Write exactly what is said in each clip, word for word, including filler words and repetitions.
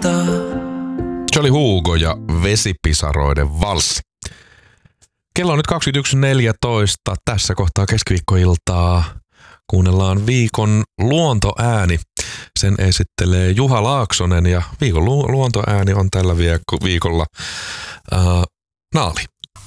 Se oli Hugo ja Vesipisaroiden valssi. Kello on nyt kaksikymmentäyksi neljätoista. Tässä kohtaa keskiviikkoiltaa kuunnellaan viikon luontoääni. Sen esittelee Juha Laaksonen ja viikon lu- luontoääni on tällä viikolla äh, naali.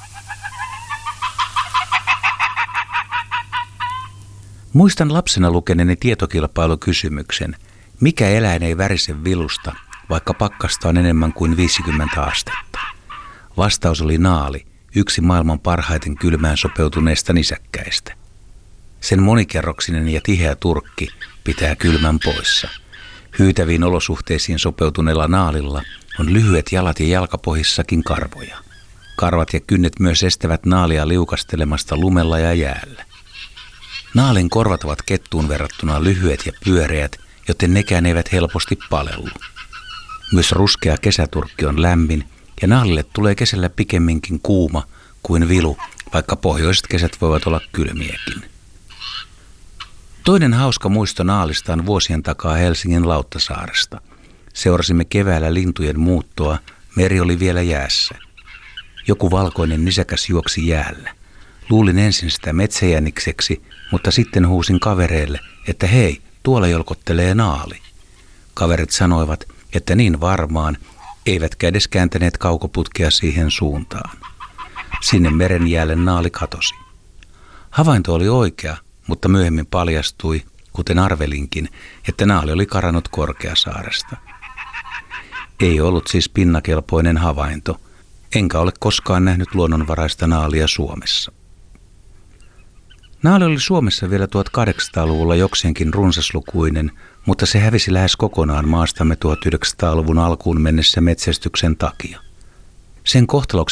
Muistan lapsena lukeneeni tietokilpailukysymyksen, mikä eläin ei värise vilusta, vaikka pakkasta on enemmän kuin viisikymmentä astetta. Vastaus oli naali, yksi maailman parhaiten kylmään sopeutuneista nisäkkäistä. Sen monikerroksinen ja tiheä turkki pitää kylmän poissa. Hyytäviin olosuhteisiin sopeutuneella naalilla on lyhyet jalat ja jalkapohjissakin karvoja. Karvat ja kynnet myös estävät naalia liukastelemasta lumella ja jäällä. Naalin korvat ovat kettuun verrattuna lyhyet ja pyöreät, joten nekään eivät helposti palellu. Myös ruskea kesäturkki on lämmin ja naalille tulee kesällä pikemminkin kuuma kuin vilu, vaikka pohjoiset kesät voivat olla kylmiäkin. Toinen hauska muisto naalista on vuosien takaa Helsingin Lauttasaaresta. Seurasimme keväällä lintujen muuttoa, meri oli vielä jäässä. Joku valkoinen nisäkäs juoksi jäällä. Luulin ensin sitä metsäjänikseksi, mutta sitten huusin kavereille, että hei, tuolla jolkottelee naali. Kaverit sanoivat, että niin varmaan, eivätkä edes kääntäneet kaukoputkea siihen suuntaan. Sinne meren jäälle naali katosi. Havainto oli oikea, mutta myöhemmin paljastui, kuten arvelinkin, että naali oli karannut Korkeasaaresta. Ei ollut siis pinnakelpoinen havainto, enkä ole koskaan nähnyt luonnonvaraista naalia Suomessa. Naali oli Suomessa vielä tuhatkahdeksansataaluvulla jokseenkin runsaslukuinen, mutta se hävisi lähes kokonaan maastamme tuhatyhdeksänsataaluvun alkuun mennessä metsästyksen takia. Sen kohtaloksi